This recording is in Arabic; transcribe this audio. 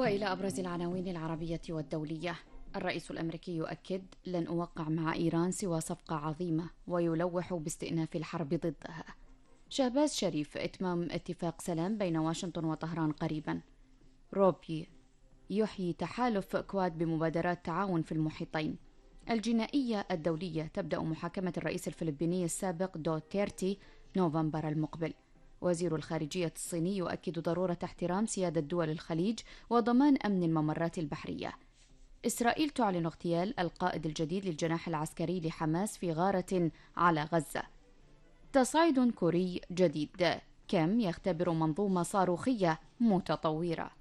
وإلى أبرز العناوين العربية والدولية. الرئيس الأمريكي يؤكد: لن أوقع مع إيران سوى صفقة عظيمة، ويلوح باستئناف الحرب ضدها. شهباز شريف: إتمام اتفاق سلام بين واشنطن وطهران قريبا. روبي: يحيي تحالف كواد بمبادرات تعاون في المحيطين. الجنائية الدولية: تبدأ محاكمة الرئيس الفلبيني السابق دوتيرتي نوفمبر المقبل. وزير الخارجية الصيني يؤكد ضرورة احترام سيادة دول الخليج وضمان أمن الممرات البحرية. إسرائيل تعلن اغتيال القائد الجديد للجناح العسكري لحماس في غارة على غزة. تصعيد كوري جديد: كيم يختبر منظومة صاروخية متطورة.